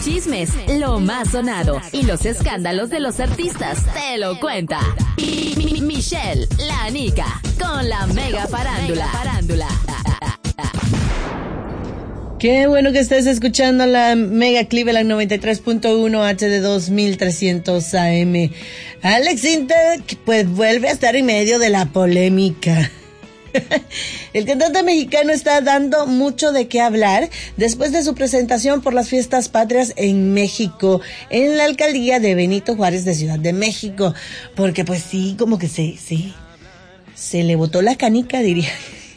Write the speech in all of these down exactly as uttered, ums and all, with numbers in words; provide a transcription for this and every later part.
chismes, lo más sonado y los escándalos de los artistas te lo cuenta Mi- Mi- Michelle, la Nica, con la mega farándula. farándula. Qué bueno que estés escuchando la Mega Cleveland noventa y tres punto uno H D dos mil trescientos A M. Alex Intec pues vuelve a estar en medio de la polémica. El cantante mexicano está dando mucho de qué hablar después de su presentación por las fiestas patrias en México, en la alcaldía de Benito Juárez de Ciudad de México, porque pues sí, como que se, sí, se le botó la canica, diría.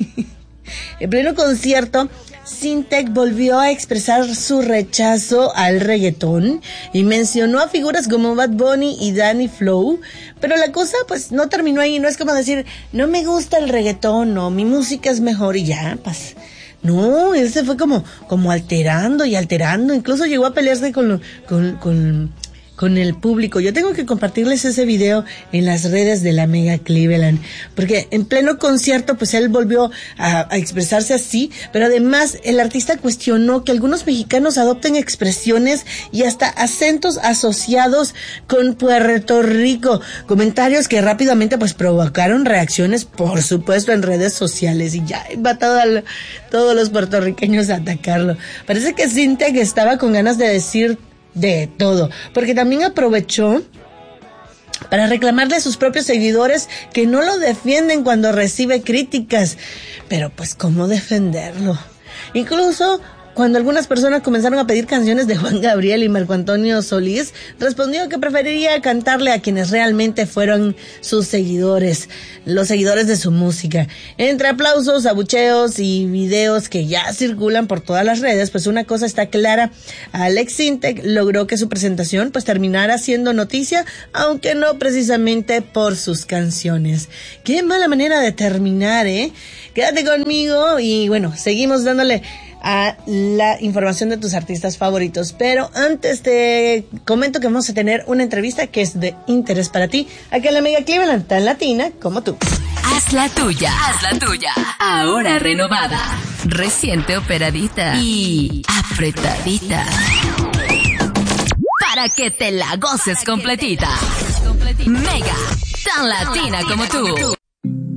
En pleno concierto, Intec volvió a expresar su rechazo al reggaetón y mencionó a figuras como Bad Bunny y Danny Flow, pero la cosa pues no terminó ahí. No es como decir, no me gusta el reggaetón o mi música es mejor y ya, pues no, él se fue como, como alterando y alterando, incluso llegó a pelearse con, con, con, con el público. Yo tengo que compartirles ese video en las redes de la Mega Cleveland, porque en pleno concierto pues él volvió a, a expresarse así, pero además el artista cuestionó que algunos mexicanos adopten expresiones y hasta acentos asociados con Puerto Rico, comentarios que rápidamente pues provocaron reacciones, por supuesto, en redes sociales, y ya va todo el, todos los puertorriqueños a atacarlo. Parece que Intec estaba con ganas de decir de todo, porque también aprovechó para reclamarle a sus propios seguidores que no lo defienden cuando recibe críticas. Pero pues, ¿cómo defenderlo? Incluso cuando algunas personas comenzaron a pedir canciones de Juan Gabriel y Marco Antonio Solís, respondió que preferiría cantarle a quienes realmente fueron sus seguidores, los seguidores de su música. Entre aplausos, abucheos y videos que ya circulan por todas las redes, pues una cosa está clara: Alex Intec logró que su presentación pues terminara siendo noticia, aunque no precisamente por sus canciones. Qué mala manera de terminar, ¿eh? Quédate conmigo y bueno, seguimos dándole a la información de tus artistas favoritos, pero antes te comento que vamos a tener una entrevista que es de interés para ti, aquí en la Mega Cleveland, tan latina como tú. Haz la tuya, haz la tuya, ahora renovada, reciente operadita y apretadita, para que te la goces completita. Mega, tan latina como tú.